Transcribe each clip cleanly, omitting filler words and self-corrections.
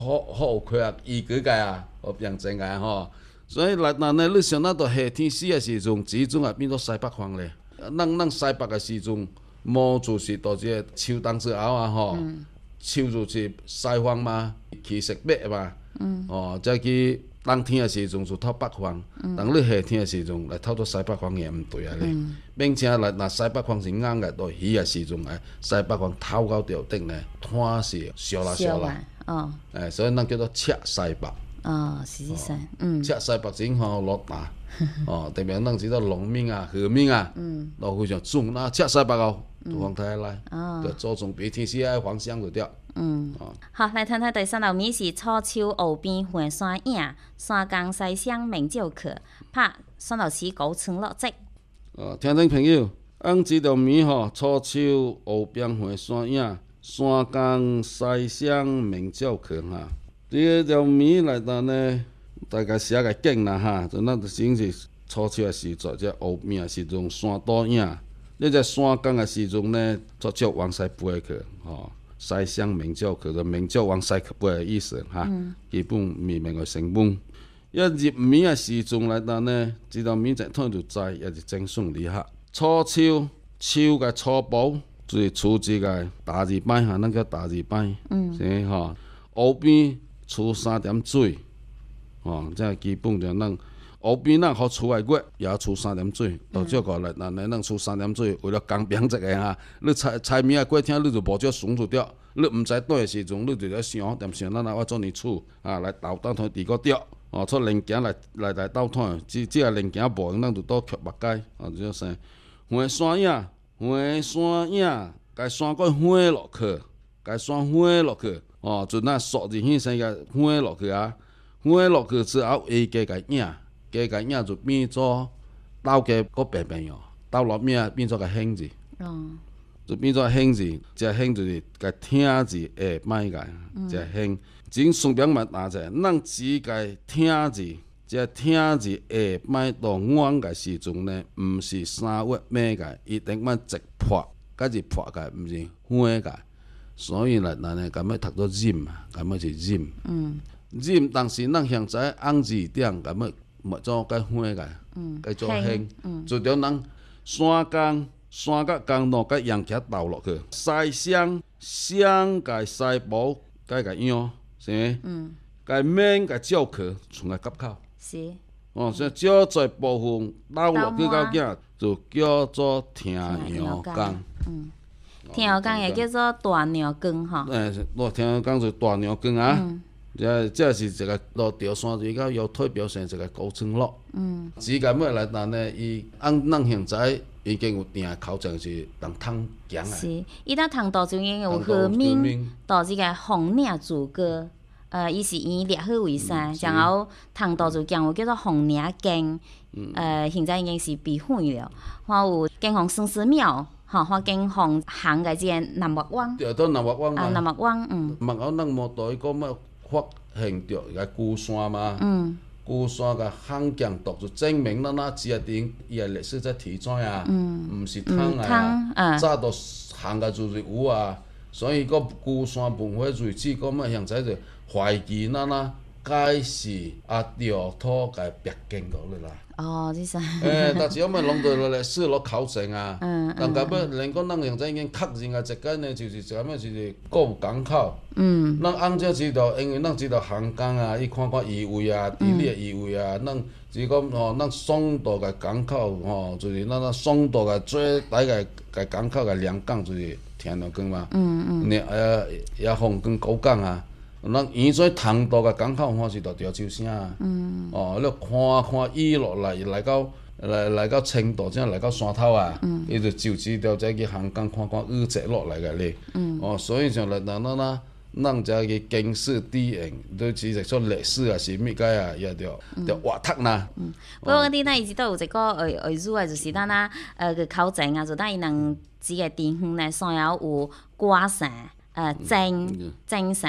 好开啊，伊个个啊，好变真个吼。所以来咱呢，你想咱到夏天死的时阵，集中也变做西北风咧。咱西北的时阵，无就是到这个秋冬之后啊吼，秋就是西风嘛，气色白嘛，再去冬天的时阵就透北风，当你夏天的时阵来透到西北风也毋对啊咧。并且来若西北风是硬个，到鱼的时阵，西北风透到着顶咧，摊是烧啦烧啦。所以咱叫做赤西北。 是是是， 赤西北真好落大，特别咱知道农民啊、渔民啊，都非常准。那赤西北哦，就往台来，就做从白天时爱方向就对。 好，来谈谈第三道米是初秋湖边环山影，山岗西乡名鸟客，拍三道市高村落籍。 听众朋友，按这条米吼，初秋湖边环山影，山岗西乡名鸟客哈。这条米内头呢，大概写个景啦哈，就咱就真是初秋的时阵，这湖边的时阵，山倒影。你在山岗的时阵呢，足足往西飞去，西乡名鸟去，就名鸟往西去飞的意思哈。基本面面个成本。入米的时阵内头呢，这条米一趟就栽，也是真顺利哈。初秋，秋个初步就是初一个大二摆哈，咱叫大二摆，是吼。湖边出3点水，这基本上咱湖边咱好出来月，也出3点水。到这个来，咱出3点水，为了公平一个哈，你菜米啊过听，你就无少损就对。你毋知倒的时阵，你就咧想，但是咱我做年厝来斗倒摊伫个钓，出零件来斗摊，这个零件无用，咱就倒曲目街，就说环山影，环山影，该山过飞落去，该山飞落去。就咱数日迄生个飞落去啊，飞落去之后，伊加个影，加个影就变做倒加搁平平哦，倒落面变做个兴字，就变做兴字，这兴就是个听字下摆个，这兴。真顺便嘛打者，咱只个听字，这听字下摆到弯个时阵呢，毋是3月尾个，一定要直破，甲是破个，毋是飞个。所以呢，咱感要读做忍啊，感要是忍。忍，但是咱现在红字点，感要莫做甲花个，该做兴。就着咱山甲公路甲阳桥斗落去，西乡甲西部甲个样，是甲面甲照去，从个夹口。 是。 所以少在部分斗落去到囝，就叫做听羊工。 听羊羹也叫做大娘羹吼。 听羊羹就是大娘羹啊。这是一个落条山水到腰腿表现一个高村落。只间要来但呢，伊按咱现在已经有定考证是当通行啊。 是，伊当通道就已经有渔民到这个红岭主歌。伊是伊列好为生，然后通道就讲有叫做红岭径。现在已经是被毁了。还有景洪生死庙。或景洪行个即个南木湾， 对，到南木湾嘛。 南木湾， 木湾咱无倒去讲要发现着个孤山嘛。孤山个行强度就证明咱只一定伊个历史在提出啊，毋是汤啊。早都行个就是有啊，所以个孤山文化遗址，讲要现在就怀疑咱该是着土甲别建落去啦。 这是。 但是我们弄到历史落考证啊，但到尾连讲咱现在已经确认个一间呢，就是一间就是购物港口。咱按照知道，因为咱知道航港啊，伊看看移位啊，地理移位啊，咱只讲咱松岛个港口就是咱松岛个最大个港口个良港就是天龙港嘛。也凤冈古港啊。咱沿水通道个港口，看是着潮州声啊。你看雨落来到青岛，正来到山头啊，伊就只条再去航港看雨节落来个咧。所以像来咱遮个经史底蕴，都其实说历史啊是物解啊，也着活读啦。 不过咱一直都有一个会语啊，就是咱个考证啊，就咱伊人几个地方呢，山有歌山、真山。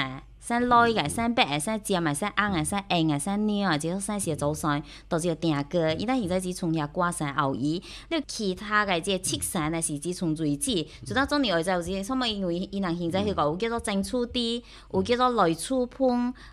啥绿个、啥白个、啥尖个、啥红个、啥硬个、啥软个，即个啥是做衫，都是要定过。伊咱现在只从遐挂衫后衣，你其他个即个漆衫呢是只从蕊子，就当种年会知有只，什么因为伊人现在迄个有叫做蒸厝滴，有叫做擂厝喷。